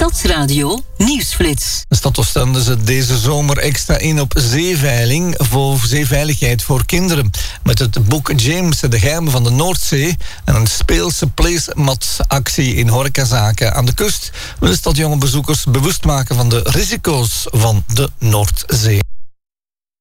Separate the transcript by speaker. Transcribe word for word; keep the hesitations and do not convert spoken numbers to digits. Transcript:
Speaker 1: Stadsradio Nieuwsflits.
Speaker 2: De stad Oostende zet deze zomer extra in op zeeveiling voor zeeveiligheid voor kinderen. Met het boek James, de geheimen van de Noordzee en een speelse placemat-actie in horecazaken aan de kust wil de stad jonge bezoekers bewust maken van de risico's van de Noordzee.